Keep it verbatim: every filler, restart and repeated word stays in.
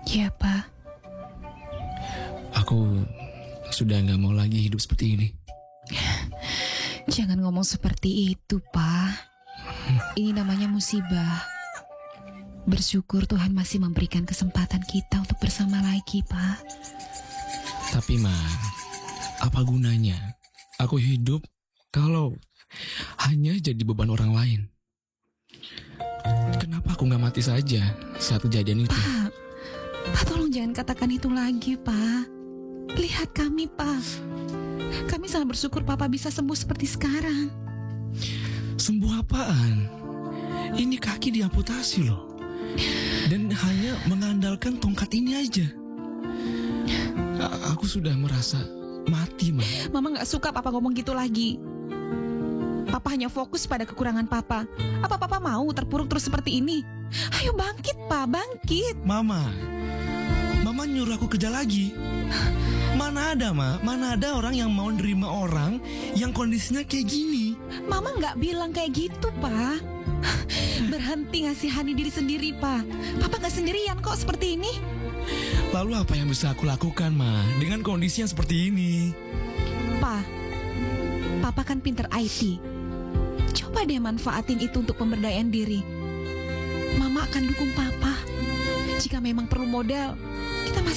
Iya, Pak. Aku sudah gak mau lagi hidup seperti ini. Jangan ngomong seperti itu, Pak. Ini namanya musibah. Bersyukur Tuhan masih memberikan kesempatan kita untuk bersama lagi, Pak. Tapi Ma, apa gunanya aku hidup kalau hanya jadi beban orang lain? Kenapa aku gak mati saja saat kejadian itu? Pak, Pak tolong jangan katakan itu lagi, Pak. Lihat kami, Pak. Kami sangat bersyukur Papa bisa sembuh seperti sekarang. Sembuh apaan? Ini kaki diamputasi loh. Dan hanya mengandalkan tongkat ini aja. A- Aku sudah merasa mati, Ma. Mama gak suka Papa ngomong gitu lagi. Papa hanya fokus pada kekurangan Papa. Apa Papa mau terpuruk terus seperti ini? Ayo bangkit, Pak, bangkit. Mama, Mama nyuruh aku kerja lagi. Mana ada, Ma? Mana ada orang yang mau nerima orang yang kondisinya kayak gini? Mama gak bilang kayak gitu, Pak. Berhenti ngasihani diri sendiri, Pak. Papa gak sendirian kok seperti ini. Lalu apa yang bisa aku lakukan, Ma, dengan kondisi yang seperti ini? Pak, Papa kan pinter I T. Coba deh manfaatin itu untuk pemberdayaan diri. Mama akan dukung Papa. Jika memang perlu modal,